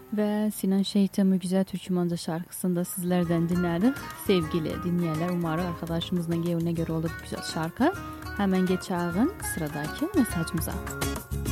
Ve Sinan Şehit'in Güzel Türkümanca şarkısını da sizlerden dinledik. Sevgili dinleyenler, umarım arkadaşımızın gönlüne göre oldu bu güzel şarkı. Hemen geçelim sıradaki mesajımıza.